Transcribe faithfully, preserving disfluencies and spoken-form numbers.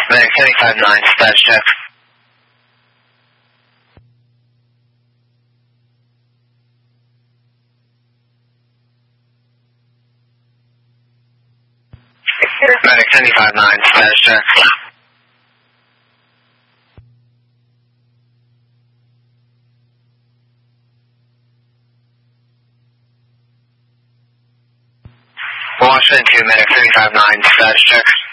Medic seventy-five nine, status check. Medic seventy-five nine, status check. Washington two, Medic seventy-five nine, status check.